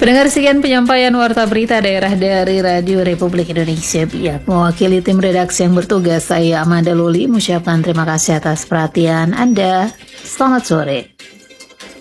Pendengar, sekian penyampaian Warta Berita Daerah dari Radio Republik Indonesia Biak. Mewakili tim redaksi yang bertugas, saya Amanda Luli mengucapkan terima kasih atas perhatian Anda. Selamat sore.